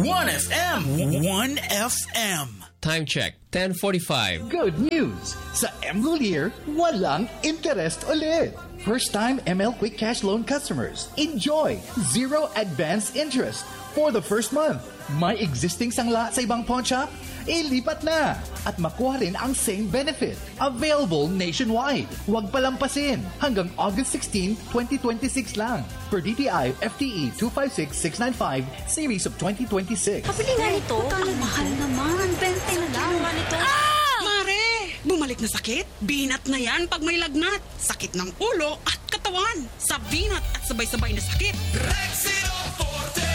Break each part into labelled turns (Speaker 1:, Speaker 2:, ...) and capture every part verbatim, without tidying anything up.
Speaker 1: one F M. one F M.
Speaker 2: Time check, ten forty-five.
Speaker 3: Good news! Sa M-Golier, walang interest ulit. First-time M L Quick Cash Loan customers, enjoy zero advance interest for the first month. May existing sangla sa ibang pawn shop? Ilipat na! At makuha rin ang same benefit. Available nationwide. Huwag palampasin. Hanggang August sixteenth, twenty twenty-six lang. Per D T I F T E two five six six nine five, Series of twenty twenty-six.
Speaker 4: Kapili nga nito. Ang mahal naman. twenty na lang. Nga nito.
Speaker 5: Ah! Mare! Bumalik na sakit? Binat na yan pag may lagnat. Sakit ng ulo at katawan. Sa binat at sabay-sabay na sakit.
Speaker 6: Rexidol Forte!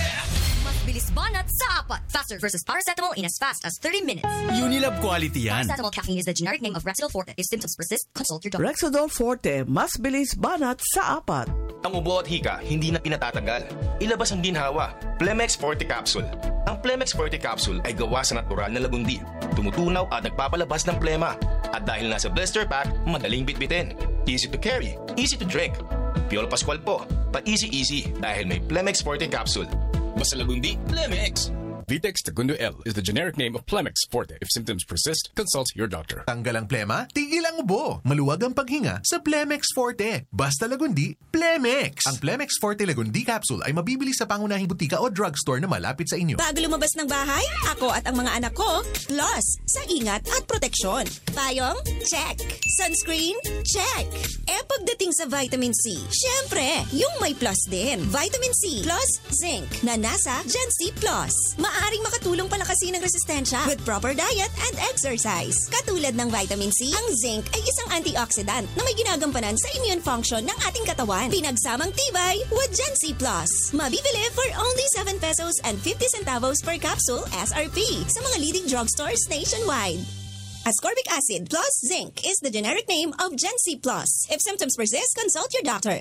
Speaker 4: Bilis banat sa apat. Faster versus paracetamol in as fast as thirty minutes.
Speaker 1: Unilab quality yan.
Speaker 4: Paracetamol caffeine is the generic name of Rexidol Forte. If symptoms persist, consult your doctor.
Speaker 7: Rexidol Forte, mas bilis banat sa apat.
Speaker 8: Ang ubo at hika, hindi na pinatatagal. Ilabas ang ginhawa. Plemex Forte Capsule. Ang Plemex Forte Capsule ay gawa sa natural na lagundi. Tumutunaw at nagpapalabas ng plema. At dahil nasa blister pack, madaling bitbitin. Easy to carry, easy to drink. Piolo Pascual po, pa-easy-easy dahil may Plemex Forte Capsule. Basta lagundi, Plemex.
Speaker 9: Vitex Segundo L is the generic name of Plemex Forte. If symptoms persist, consult your doctor.
Speaker 10: Tanggal ang plema, tigil ang ubo. Maluwag ang paghinga sa Plemex Forte. Basta lagundi, Plemex. Ang Plemex Forte Lagundi Capsule ay mabibili sa pangunahing butika o drugstore na malapit sa inyo.
Speaker 11: Bago lumabas ng bahay, ako at ang mga anak ko, plus sa ingat at proteksyon. Payong? Check. Sunscreen? Check. Eh pagdating sa vitamin C, syempre, yung may plus din. Vitamin C plus zinc na nasa Gen C Plus. Maaring makatulong palakasin ang resistensya with proper diet and exercise. Katulad ng vitamin C, ang zinc ay isang antioxidant na may ginagampanan sa immune function ng ating katawan. Pinagsamang tibay with Gen C Plus. Mabibili for only seven pesos and fifty centavos per capsule S R P sa mga leading drugstores nationwide. Ascorbic acid plus zinc is the generic name of Gen C Plus. If symptoms persist, consult your doctor.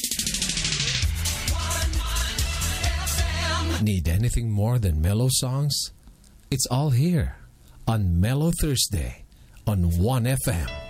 Speaker 12: Need anything more than mellow songs? It's all here on Mellow Thursday on one F M.